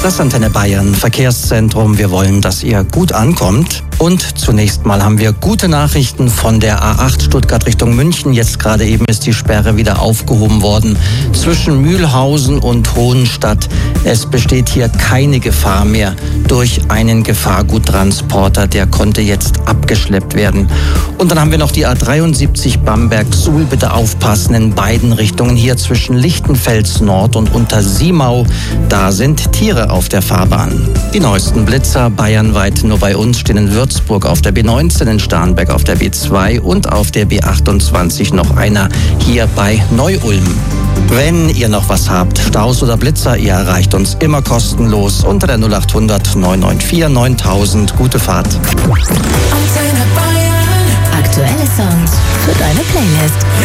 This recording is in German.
Das Antenne Bayern Verkehrszentrum. Wir wollen, dass ihr gut ankommt. Und zunächst mal haben wir gute Nachrichten von der A8 Stuttgart Richtung München. Jetzt gerade eben ist die Sperre wieder aufgehoben worden zwischen Mühlhausen und Hohenstadt. Es besteht hier keine Gefahr mehr durch einen Gefahrguttransporter. Der konnte jetzt abgeschleppt werden. Und dann haben wir noch die A73 Bamberg-Suhl. Bitte aufpassen in beiden Richtungen. Hier zwischen Lichtenfels Nord und Untersiemau. Da sind Tiere auf der Fahrbahn. Die neuesten Blitzer bayernweit nur bei uns stehen in Würzburg auf der B19, in Starnberg auf der B2 und auf der B28 noch einer hier bei Neu-Ulm. Wenn ihr noch was habt, Staus oder Blitzer, ihr erreicht uns immer kostenlos unter der 0800 994 9000. Gute Fahrt. Aktuelle Songs für deine Playlist.